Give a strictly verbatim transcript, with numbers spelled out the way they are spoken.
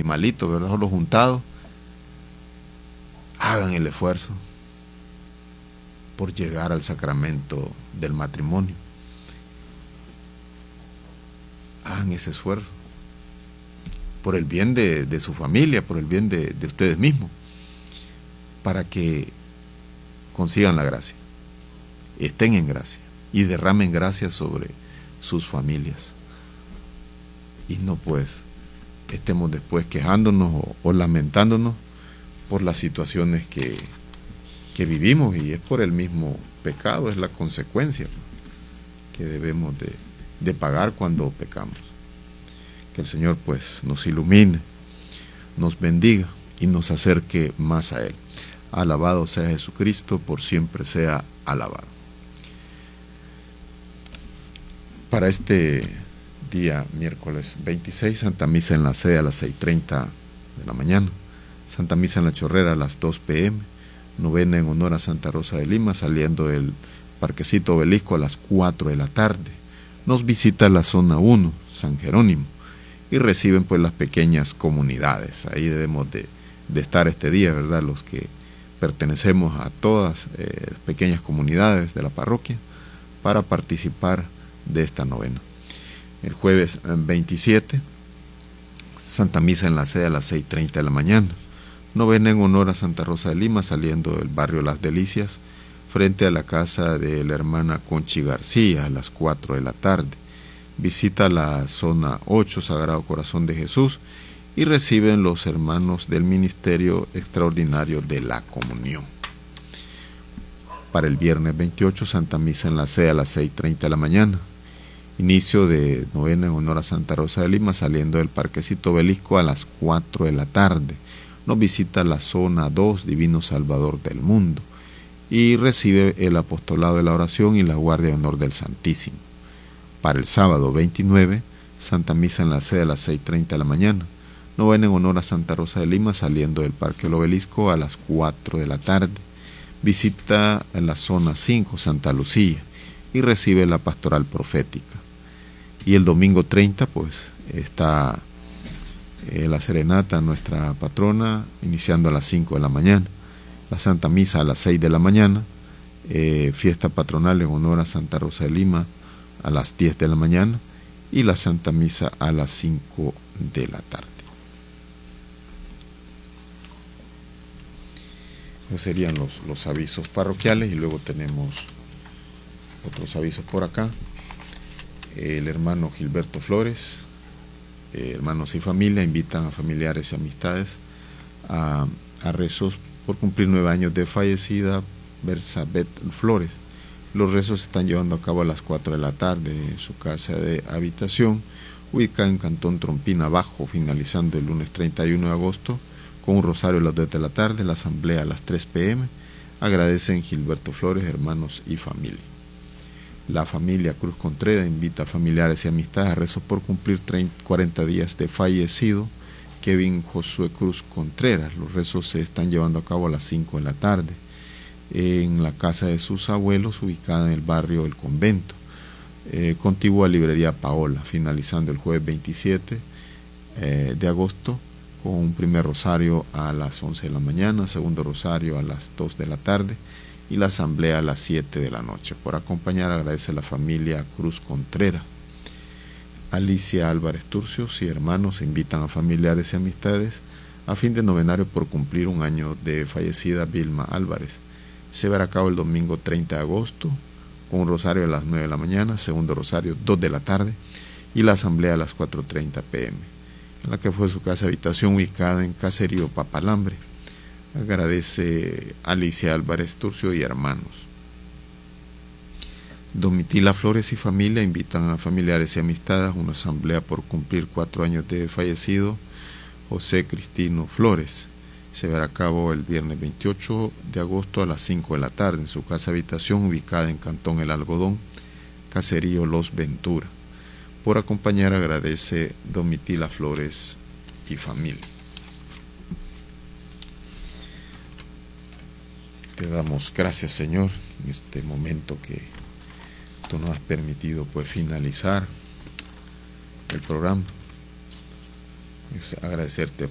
animalitos, ¿verdad? Solo juntados. Hagan el esfuerzo por llegar al sacramento del matrimonio. Hagan ese esfuerzo por el bien de, de su familia, por el bien de, de ustedes mismos, para que consigan la gracia, estén en gracia y derramen gracia sobre sus familias, y no pues estemos después quejándonos o, o lamentándonos por las situaciones que, que vivimos, y es por el mismo pecado, es la consecuencia que debemos de, de pagar cuando pecamos. Que el Señor pues nos ilumine, nos bendiga y nos acerque más a Él. Alabado sea Jesucristo, por siempre sea alabado. Para este día miércoles veintiséis, Santa Misa en la sede a las seis y treinta de la mañana, Santa Misa en la Chorrera a las dos pe eme, novena en honor a Santa Rosa de Lima, saliendo del Parquecito Obelisco a las cuatro de la tarde. Nos visita la zona uno, San Jerónimo, y reciben pues las pequeñas comunidades. Ahí debemos de, de estar este día, ¿verdad? Los que pertenecemos a todas eh, las pequeñas comunidades de la parroquia, para participar de esta novena. El jueves veintisiete, Santa Misa en la sede a las seis y treinta de la mañana, novena en honor a Santa Rosa de Lima, saliendo del barrio Las Delicias, frente a la casa de la hermana Conchi García a las cuatro de la tarde. Visita la zona ocho, Sagrado Corazón de Jesús, y reciben los hermanos del Ministerio Extraordinario de la Comunión. Para el viernes veintiocho, Santa Misa en la sede a las seis y treinta de la mañana. Inicio de novena en honor a Santa Rosa de Lima, saliendo del Parquecito Obelisco a las cuatro de la tarde. Nos visita la zona dos, Divino Salvador del Mundo, y recibe el apostolado de la oración y la guardia de honor del Santísimo. Para el sábado veintinueve, Santa Misa en la sede a las seis y treinta de la mañana, novena en honor a Santa Rosa de Lima, saliendo del Parque del Obelisco a las cuatro de la tarde. Visita en la zona cinco, Santa Lucía, y recibe la pastoral profética. Y el domingo treinta, pues, está eh, la serenata, nuestra patrona, iniciando a las cinco de la mañana. La Santa Misa a las seis de la mañana, eh, fiesta patronal en honor a Santa Rosa de Lima a las diez de la mañana, y la Santa Misa a las cinco de la tarde. Esos serían los, los avisos parroquiales, y luego tenemos otros avisos por acá. El hermano Gilberto Flores, eh, hermanos y familia, invitan a familiares y amistades a, a rezos por cumplir nueve años de fallecida Bersabet Flores. Los rezos se están llevando a cabo a las cuatro de la tarde en su casa de habitación, ubicada en Cantón Trompina Bajo, finalizando el lunes treinta y uno de agosto con un rosario a las dos de la tarde, la asamblea a las tres pe eme. Agradecen Gilberto Flores, hermanos y familia. La familia Cruz Contreras invita a familiares y amistades a rezos por cumplir treinta, cuarenta días de fallecido Kevin Josué Cruz Contreras. Los rezos se están llevando a cabo a las cinco de la tarde en la casa de sus abuelos, ubicada en el barrio El Convento, eh, contigua a Librería Paola, finalizando el jueves veintisiete eh, de agosto con un primer rosario a las once de la mañana, segundo rosario a las dos de la tarde y la asamblea a las siete de la noche. Por acompañar agradece a la familia Cruz Contreras. Alicia Álvarez Turcios y hermanos invitan a familiares y amistades a fin de novenario por cumplir un año de fallecida Vilma Álvarez. Se verá a cabo el domingo treinta de agosto con un rosario a las nueve de la mañana, segundo rosario dos de la tarde y la asamblea a las cuatro y treinta pe eme, en la que fue su casa habitación ubicada en Caserío Papalambre. Agradece Alicia Álvarez Turcio y hermanos. Domitila Flores y familia invitan a familiares y amistades a una asamblea por cumplir cuatro años de fallecido José Cristino Flores. Se verá a cabo el viernes veintiocho de agosto a las cinco de la tarde en su casa habitación ubicada en Cantón El Algodón, Caserío Los Ventura. Por acompañar agradece Domitila Flores y familia. Te damos gracias, Señor, en este momento que tú nos has permitido pues finalizar el programa. Es agradecerte